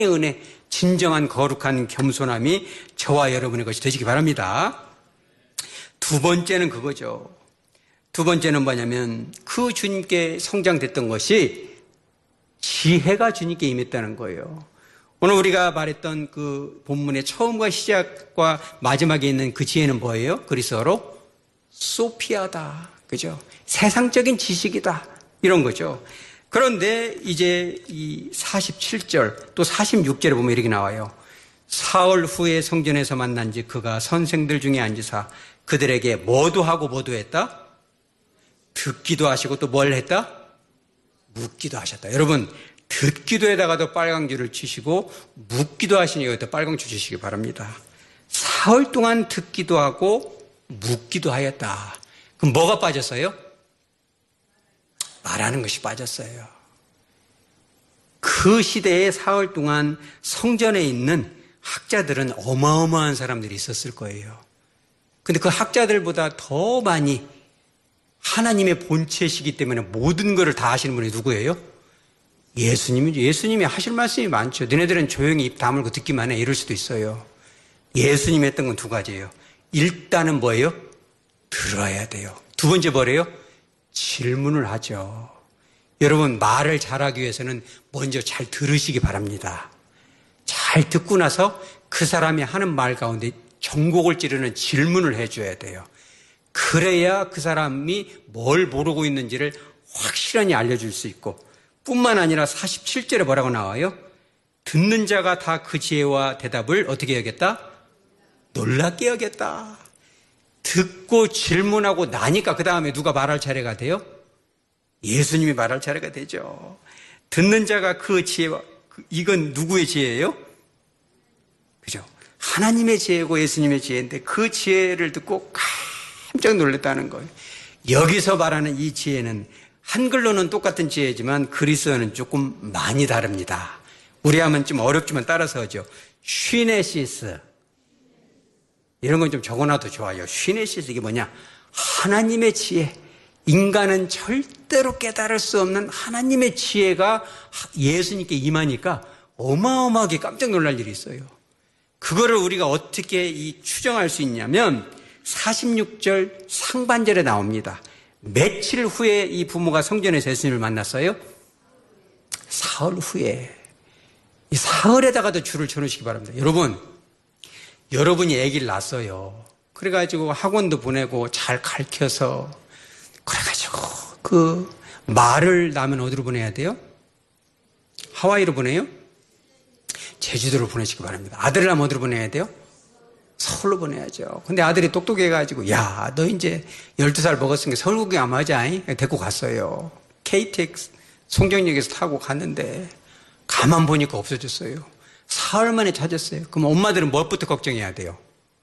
은혜, 진정한 거룩한 겸손함이 저와 여러분의 것이 되시기 바랍니다. 두 번째는 그거죠. 두 번째는 뭐냐면 그 주님께 성장됐던 것이 지혜가 주님께 임했다는 거예요. 오늘 우리가 말했던 그 본문의 처음과 시작과 마지막에 있는 그 지혜는 뭐예요? 그리스어로 소피아다. 그죠? 세상적인 지식이다. 이런 거죠. 그런데 이제 이 47절 또 46절에 보면 이렇게 나와요. 사흘 후에 성전에서 만난지 그가 선생들 중에 앉으사 그들에게 뭐도 하고 뭐도 했다? 듣기도 하시고 또 뭘 했다? 묻기도 하셨다. 여러분, 듣기도 에다가도 빨강줄을 치시고 묻기도 하시니 여기다 빨강줄 치시기 바랍니다. 사흘 동안 듣기도 하고 묻기도 하였다. 그럼 뭐가 빠졌어요? 말하는 것이 빠졌어요. 그 시대에 사흘 동안 성전에 있는 학자들은 어마어마한 사람들이 있었을 거예요. 근데 그 학자들보다 더 많이 하나님의 본체시기 때문에 모든 것을 다 하시는 분이 누구예요? 예수님이죠. 예수님이 하실 말씀이 많죠. 너네들은 조용히 입 다물고 듣기만 해. 이럴 수도 있어요. 예수님이 했던 건 두 가지예요. 일단은 뭐예요? 들어야 돼요. 두 번째 뭐래요? 질문을 하죠. 여러분, 말을 잘하기 위해서는 먼저 잘 들으시기 바랍니다. 잘 듣고 나서 그 사람이 하는 말 가운데 정곡을 찌르는 질문을 해줘야 돼요. 그래야 그 사람이 뭘 모르고 있는지를 확실하게 알려줄 수 있고, 뿐만 아니라 47절에 뭐라고 나와요? 듣는 자가 다 그 지혜와 대답을 어떻게 여겼다? 놀랍게 여겼다. 듣고 질문하고 나니까 그 다음에 누가 말할 차례가 돼요? 예수님이 말할 차례가 되죠. 듣는 자가 그 지혜와, 이건 누구의 지혜예요? 그죠? 하나님의 지혜고 예수님의 지혜인데 그 지혜를 듣고 깜짝 놀랐다는 거예요. 여기서 말하는 이 지혜는 한글로는 똑같은 지혜지만 그리스어는 조금 많이 다릅니다. 우리 하면 좀 어렵지만 따라서 하죠. 쉬네시스. 이런 건 좀 적어놔도 좋아요. 쉬네시스, 이게 뭐냐? 하나님의 지혜. 인간은 절대로 깨달을 수 없는 하나님의 지혜가 예수님께 임하니까 어마어마하게 깜짝 놀랄 일이 있어요. 그거를 우리가 어떻게 추정할 수 있냐면 46절 상반절에 나옵니다. 며칠 후에 이 부모가 성전에서 예수님을 만났어요? 사흘 후에. 이 사흘에다가도 줄을 쳐놓으시기 바랍니다. 여러분이 아기를 낳았어요. 그래가지고 학원도 보내고 잘 가르쳐서 그래가지고 그 말을 낳으면 어디로 보내야 돼요? 하와이로 보내요? 제주도로 보내시기 바랍니다. 아들을 낳으면 어디로 보내야 돼요? 서울로 보내야죠. 근데 아들이 똑똑해가지고 야, 너 이제 12살 먹었으니까 서울 구경 한번 하자. 데리고 갔어요. KTX 송정역에서 타고 갔는데 가만 보니까 없어졌어요. 사흘 만에 찾았어요. 그럼 엄마들은 무엇부터 걱정해야 돼요?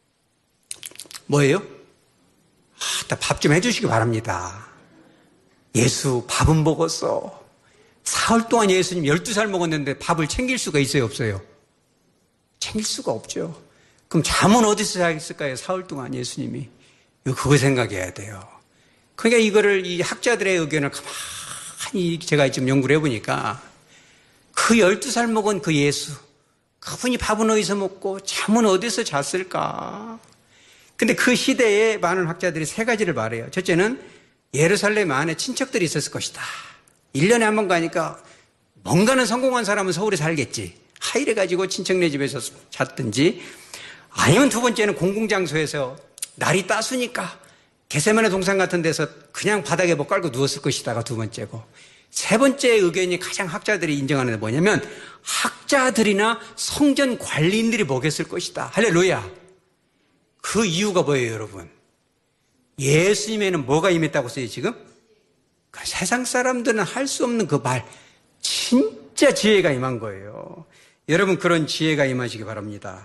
뭐예요? 밥 좀 해주시기 바랍니다. 예수 밥은 먹었어. 사흘 동안 예수님 12살 먹었는데 밥을 챙길 수가 있어요, 없어요? 챙길 수가 없죠. 그럼 잠은 어디서 자겠을까요? 사흘 동안 예수님이. 그거 생각해야 돼요. 그러니까 이거를 이 학자들의 의견을 가만히 제가 지금 연구를 해보니까 그 12살 먹은 그 예수, 그분이 밥은 어디서 먹고 잠은 어디서 잤을까? 근데 그 시대에 많은 학자들이 세 가지를 말해요. 첫째는 예루살렘 안에 친척들이 있었을 것이다. 1년에 한 번 가니까 뭔가는 성공한 사람은 서울에 살겠지. 하이래가지고 친척네 집에서 잤든지, 아니면 두 번째는 공공장소에서 날이 따스니까 겟세마네 동산 같은 데서 그냥 바닥에 뭐 깔고 누웠을 것이다가 두 번째고, 세 번째 의견이 가장 학자들이 인정하는 게 뭐냐면 학자들이나 성전 관리인들이 먹였을 것이다. 할렐루야. 그 이유가 뭐예요, 여러분? 예수님에는 뭐가 임했다고 써요, 지금? 세상 사람들은 할 수 없는 그 말, 진짜 지혜가 임한 거예요. 여러분, 그런 지혜가 임하시기 바랍니다.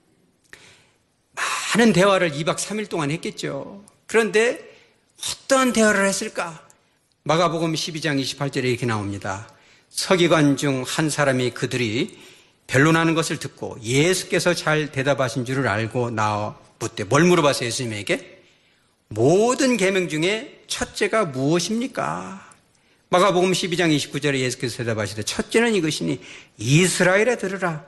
많은 대화를 2박 3일 동안 했겠죠. 그런데 어떤 대화를 했을까? 마가복음 12장 28절에 이렇게 나옵니다. 서기관 중 한 사람이 그들이 변론하는 것을 듣고 예수께서 잘 대답하신 줄을 알고 나와 묻되, 뭘 물어봤어요, 예수님에게? 모든 계명 중에 첫째가 무엇입니까? 마가복음 12장 29절에 예수께서 대답하시되 첫째는 이것이니 이스라엘에 들으라.